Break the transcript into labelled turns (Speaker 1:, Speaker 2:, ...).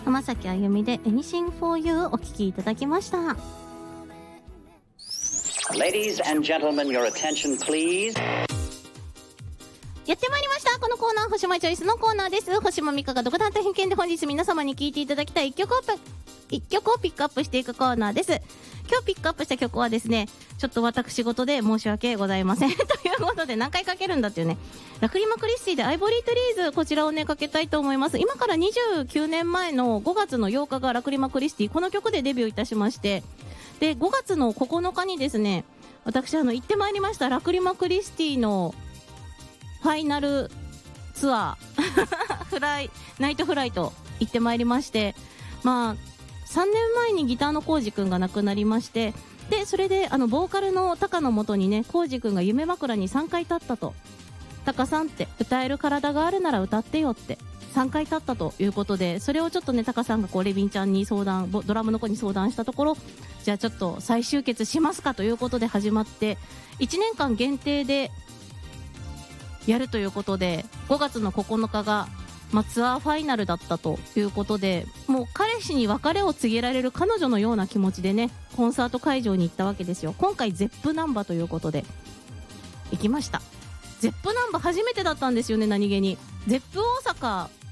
Speaker 1: 浜崎あゆみで Anything for You お聴きいただきました。
Speaker 2: Ladies and gentlemen, your attention please.
Speaker 1: やってまいりました。このコーナー、星間チョイスのコーナーです。星間美香が独断と偏見で本日皆様に聴いていただきたい一曲をピックアップしていくコーナーです。今日ピックアップした曲はですね、ちょっと私事で申し訳ございませんということで、何回かけるんだっていうね、ラクリマクリスティでアイボリートリーズ、こちらをねかけたいと思います。今から29年前の5月の8日がラクリマクリスティ、この曲でデビューいたしまして、で5月の9日にですね、私行ってまいりました。ラクリマクリスティのファイナルツアーナイトフライト行ってまいりまして、まあ3年前にギターのコウジくんが亡くなりまして、でそれでボーカルのタカのもとにね、コウジくんが夢枕に3回立ったと、タカさんって歌える体があるなら歌ってよって3回立ったということで、それをちょっとねタカさんがレビンちゃんに相談、ドラムの子に相談したところ、じゃあちょっと再集結しますかということで始まって、1年間限定でやるということで、5月の9日が、ツアーファイナルだったということで、もう彼氏に別れを告げられる彼女のような気持ちでね、コンサート会場に行ったわけですよ。今回ゼップナンバということで行きました。ゼップナンバ初めてだったんですよね。何気にゼップ大阪